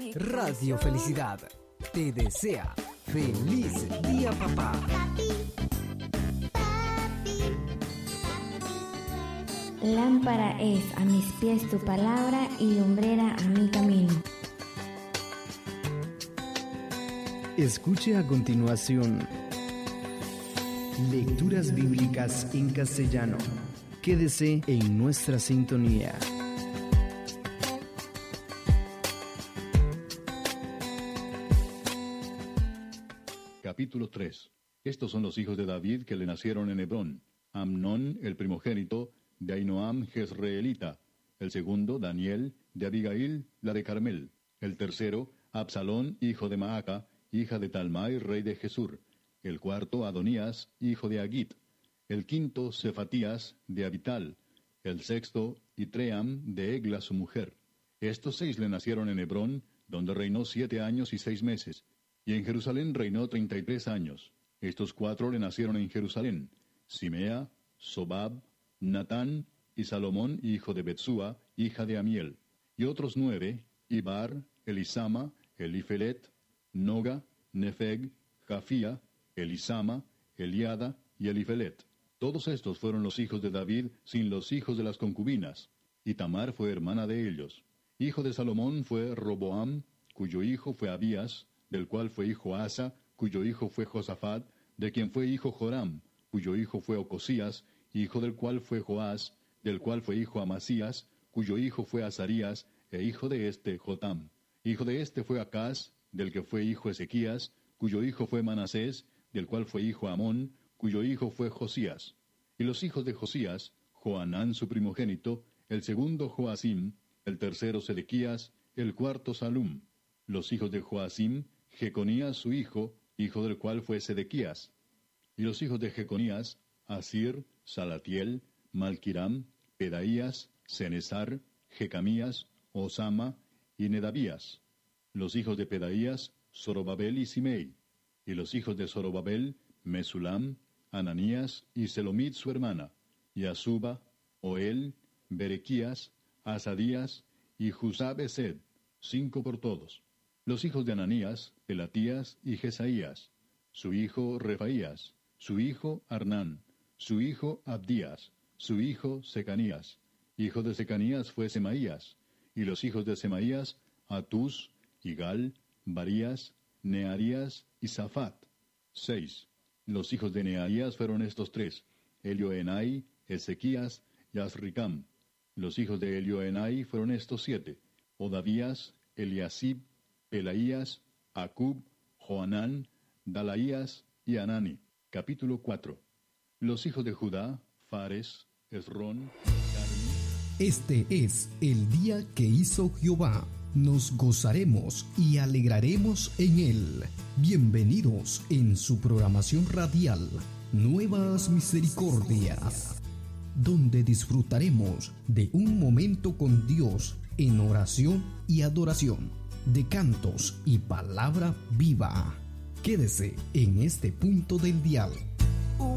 Radio Felicidad te desea feliz día, papá. Lámpara es a mis pies tu palabra y lumbrera a mi camino. Escuche a continuación lecturas bíblicas en castellano. Quédese en nuestra sintonía. Capítulo 3. Estos son los hijos de David que le nacieron en Hebrón: Amnón, el primogénito, de Ahinoam jezreelita; el segundo, Daniel, de Abigail, la de Carmel; el tercero, Absalón, hijo de Maaca, hija de Talmai, rey de Gesur; el cuarto, Adonías, hijo de Agit; el quinto, Cefatías, de Abital; el sexto, Itream, de Egla su mujer. Estos 6 le nacieron en Hebrón, donde reinó 7 años y 6 meses, y en Jerusalén reinó 33 años. Estos 4 le nacieron en Jerusalén: Simea, Sobab, Natán y Salomón, hijo de Betsúa, hija de Amiel. Y otros 9, Ibar, Elisama, Elifelet, Noga, Nefeg, Jafía, Elisama, Eliada y Elifelet. Todos estos fueron los hijos de David, sin los hijos de las concubinas, y Tamar fue hermana de ellos. Hijo de Salomón fue Roboam, cuyo hijo fue Abías, del cual fue hijo Asa, cuyo hijo fue Josafat, de quien fue hijo Joram, cuyo hijo fue Ocosías, hijo del cual fue Joás, del cual fue hijo Amasías, cuyo hijo fue Azarías, e hijo de este Jotam. Hijo de este fue Acaz, del que fue hijo Ezequías, cuyo hijo fue Manasés, del cual fue hijo Amón, cuyo hijo fue Josías. Y los hijos de Josías: Joanán su primogénito, el segundo Joacim, el tercero Sedequías, el cuarto Salum. Los hijos de Joacim: Jeconías su hijo del cual fue Sedequías. Y los hijos de Jeconías: Asir, Salatiel, Malquiram, Pedaías, Cenesar, Jecamías, Osama y Nedabías. Los hijos de Pedaías: Zorobabel y Simei. Y los hijos de Zorobabel: Mesulam, Ananías y Selomit su hermana, y Asuba, Oel, Berequías, Asadías y Jusab-Esed, 5 por todos. Los hijos de Ananías: Pelatías y Jesaías. Su hijo Refaías, su hijo Arnán, su hijo Abdías, su hijo Secanías. Hijo de Secanías fue Semaías. Y los hijos de Semaías: Atús, Igal, Barías, Nearías y Safat. 6. Los hijos de Nearías fueron estos 3: Elioenai, Ezequías y Azricam. Los hijos de Elioenai fueron estos 7: Odavías, Eliasib, Pelaías, Acub, Joanán, Dalaías y Anani. Capítulo 4. Los hijos de Judá: Fares, Esrón, Carmi. Este es el día que hizo Jehová. Nos gozaremos y alegraremos en él. Bienvenidos en su programación radial Nuevas Misericordias, donde disfrutaremos de un momento con Dios en oración y adoración, de cantos y palabra viva. Quédese en este punto del dial.